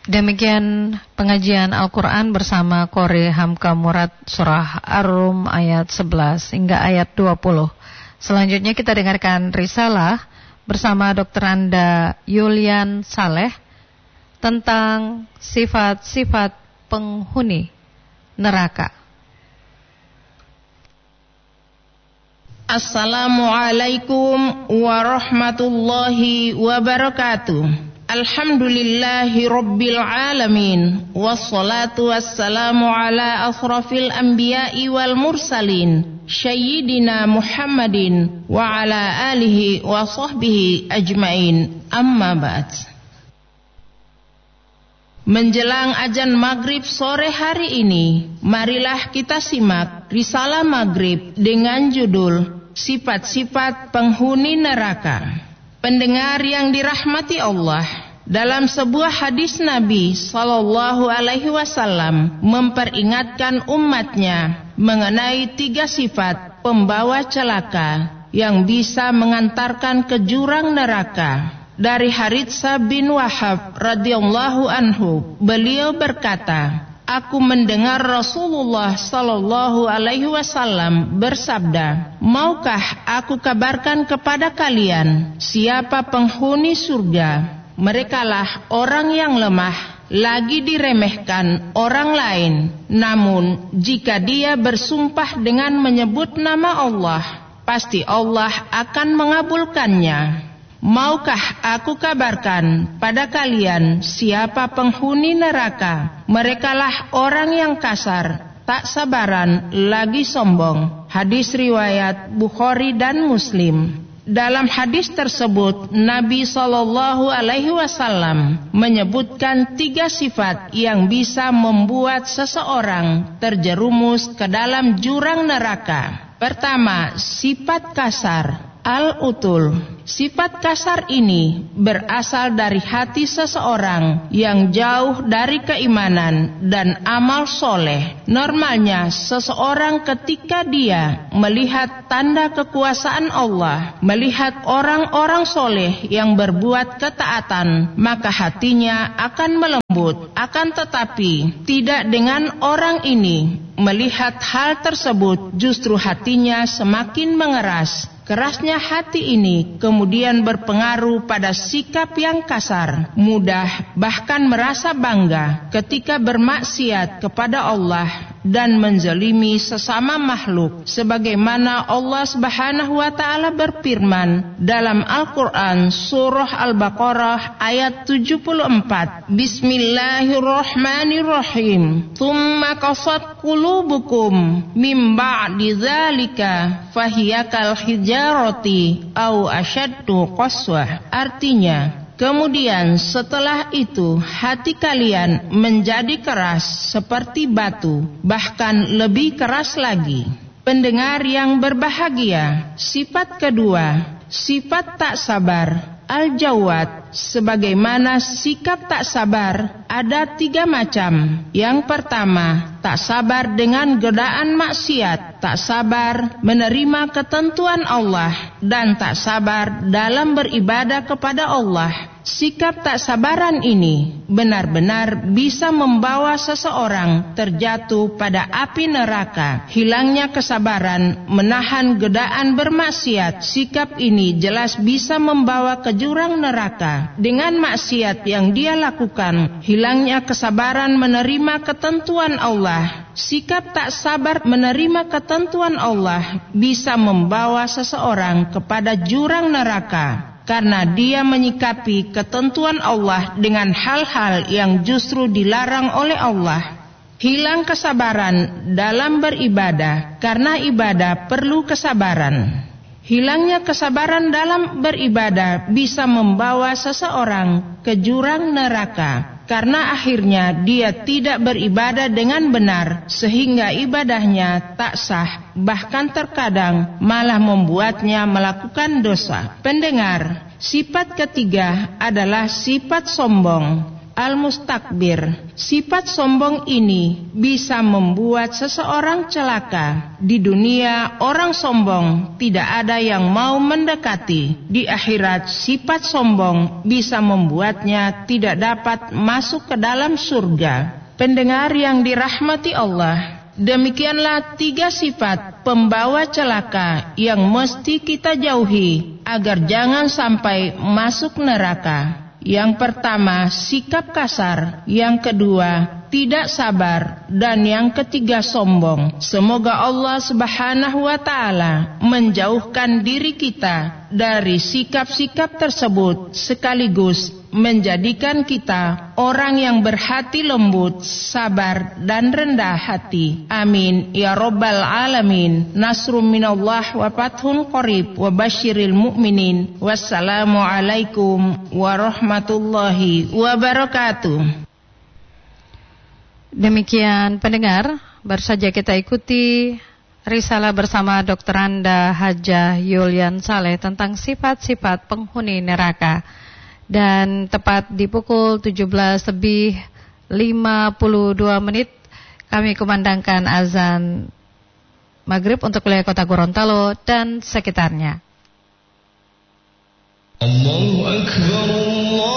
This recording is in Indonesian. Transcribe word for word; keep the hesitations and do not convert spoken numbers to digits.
Demikian pengajian Al-Quran bersama Qori Hamka Murad surah Ar-Rum ayat sebelas hingga ayat dua puluh. Selanjutnya kita dengarkan risalah bersama Doktor Anda Yulian Saleh tentang sifat-sifat penghuni neraka. Assalamualaikum warahmatullahi wabarakatuh. Alhamdulillahi rabbil alamin. Wassalatu wassalamu ala asrafil anbiya'i wal mursalin, Sayyidina Muhammadin wa ala alihi wa sahbihi ajmain. Amma ba'd. Menjelang azan maghrib sore hari ini, marilah kita simak risalah maghrib dengan judul Sifat-sifat Penghuni Neraka. Pendengar yang dirahmati Allah, dalam sebuah hadis Nabi Sallallahu Alaihi Wasallam memperingatkan umatnya mengenai tiga sifat pembawa celaka yang bisa mengantarkan ke jurang neraka. Dari Haritsah bin Wahab radhiyallahu anhu, beliau berkata, aku mendengar Rasulullah sallallahu alaihi wasallam bersabda, maukah aku kabarkan kepada kalian siapa penghuni surga? Merekalah orang yang lemah, lagi diremehkan orang lain. Namun jika dia bersumpah dengan menyebut nama Allah, pasti Allah akan mengabulkannya. Maukah aku kabarkan pada kalian siapa penghuni neraka? Merekalah orang yang kasar, tak sabaran, lagi sombong. Hadis riwayat Bukhari dan Muslim. Dalam hadis tersebut, Nabi Sallallahu Alaihi Wasallam menyebutkan tiga sifat yang bisa membuat seseorang terjerumus ke dalam jurang neraka. Pertama, sifat kasar, al-utul. Sifat kasar ini berasal dari hati seseorang yang jauh dari keimanan dan amal soleh. Normalnya seseorang ketika dia melihat tanda kekuasaan Allah, melihat orang-orang soleh yang berbuat ketaatan, maka hatinya akan melembut. Akan tetapi tidak dengan orang ini. Melihat hal tersebut justru hatinya semakin mengeras. Kerasnya hati ini kemudian berpengaruh pada sikap yang kasar, mudah, bahkan merasa bangga ketika bermaksiat kepada Allah dan menzalimi sesama makhluk, sebagaimana Allah Subhanahu wa taala berfirman dalam Al-Qur'an surah Al-Baqarah ayat tujuh puluh empat. Bismillahirrahmanirrahim. Tsumma qasat qulubukum mim ba'di dzalika fahiyakal hijarati au asyaddu qaswah. Artinya, kemudian setelah itu hati kalian menjadi keras seperti batu, bahkan lebih keras lagi. Pendengar yang berbahagia, sifat kedua, sifat tak sabar, al-jawad. Sebagaimana sikap tak sabar ada tiga macam. Yang pertama, tak sabar dengan godaan maksiat, tak sabar menerima ketentuan Allah, dan tak sabar dalam beribadah kepada Allah. Sikap tak sabaran ini benar-benar bisa membawa seseorang terjatuh pada api neraka. Hilangnya kesabaran menahan godaan bermaksiat, sikap ini jelas bisa membawa ke jurang neraka. Dengan maksiat yang dia lakukan, hilangnya kesabaran menerima ketentuan Allah. Sikap tak sabar menerima ketentuan Allah bisa membawa seseorang kepada jurang neraka, karena dia menyikapi ketentuan Allah dengan hal-hal yang justru dilarang oleh Allah. Hilang kesabaran dalam beribadah, karena ibadah perlu kesabaran. Hilangnya kesabaran dalam beribadah bisa membawa seseorang ke jurang neraka, karena akhirnya dia tidak beribadah dengan benar, sehingga ibadahnya tak sah, bahkan terkadang malah membuatnya melakukan dosa. Pendengar, sifat ketiga adalah sifat sombong, al-mustakbir. Sifat sombong ini bisa membuat seseorang celaka. Di dunia, orang sombong tidak ada yang mau mendekati. Di akhirat, sifat sombong bisa membuatnya tidak dapat masuk ke dalam surga. Pendengar yang dirahmati Allah, demikianlah tiga sifat pembawa celaka yang mesti kita jauhi agar jangan sampai masuk neraka. Yang pertama, sikap kasar. Yang kedua, tidak sabar. Dan yang ketiga, sombong. Semoga Allah Subhanahu wa Ta'ala menjauhkan diri kita dari sikap-sikap tersebut, sekaligus menjadikan kita orang yang berhati lembut, sabar dan rendah hati. Amin ya rabbal alamin. Nasrum minallah wa fathun qarib wa basyiril mu'minin. Wassalamu alaikum warahmatullahi wabarakatuh. Demikian pendengar, baru saja kita ikuti risalah bersama Doktor Anda Hajah Yulian Saleh tentang sifat-sifat penghuni neraka. Dan tepat di pukul tujuh belas lebih lima puluh dua menit kami kumandangkan azan maghrib untuk wilayah kota Gorontalo dan sekitarnya. Allahu Akbar, Allah.